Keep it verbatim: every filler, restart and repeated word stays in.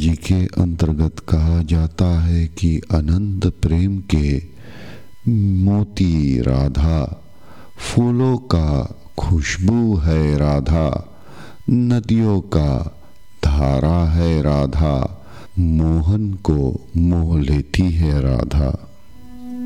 जी के अंतर्गत कहा जाता है कि अनंत प्रेम के मोती राधा, फूलों का खुशबू है राधा, नदियों का धारा है राधा, मोहन को मोह लेती है राधा।